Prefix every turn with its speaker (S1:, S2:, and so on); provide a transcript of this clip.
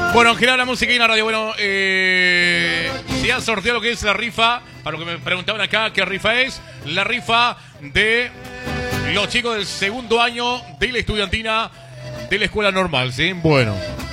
S1: Bueno, General la música y la radio. Bueno, se ha sorteado lo que es la rifa. Para lo que me preguntaban acá, ¿qué rifa es? La rifa de los chicos del segundo año de la estudiantina de la escuela normal, ¿sí? Bueno.